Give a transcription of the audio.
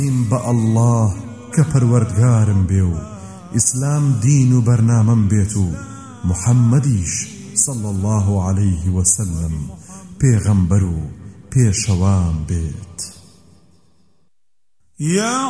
بە الله کە پەروەردگارم بێ و ئیسلام دین و بەرنامەم بێت و محەممەدیش صلى الله عليه وسلم پێغەمبەر و پێشەوام بێت.